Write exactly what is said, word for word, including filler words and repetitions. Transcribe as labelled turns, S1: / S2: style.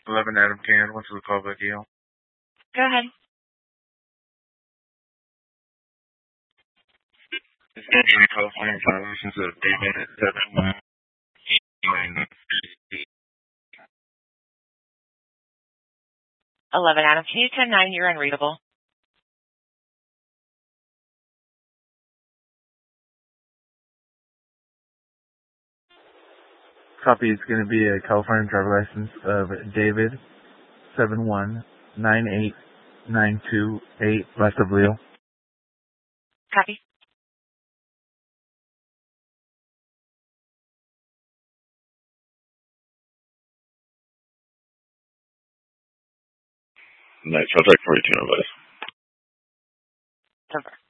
S1: eleven Adam Can. What's the call by deal?
S2: Go ahead.
S1: This is in California violations of David at seven one.
S2: eleven Adam, can you ten nine? You're unreadable.
S1: Copy is going to be a California driver license of David seven one nine eight nine two eight west of Leo.
S2: Copy.
S3: Nice. I'll take forty-two, nobody's.
S2: Over.